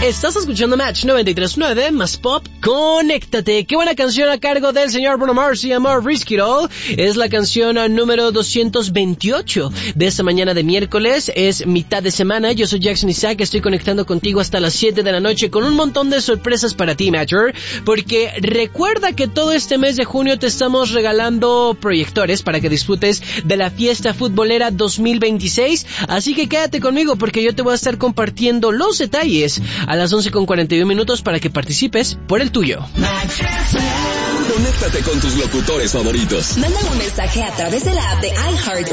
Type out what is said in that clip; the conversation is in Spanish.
Estás escuchando Match 93.9 más Pop. Conéctate. Qué buena canción a cargo del señor Bruno Mars y Amor Risk It All. Es la canción número 228 de esta mañana de miércoles. Es mitad de semana. Yo soy Jackson Isaac. Estoy conectando contigo hasta las 7 de la noche con un montón de sorpresas para ti, Matcher. Porque recuerda que todo este mes de junio te estamos regalando proyectores para que disfrutes de la fiesta futbolera 2026. Así que quédate conmigo porque yo te voy a estar compartiendo los detalles a las 11:41 para que participes por el tuyo. Conéctate con tus locutores favoritos. Manda un mensaje a través de la app de iHeart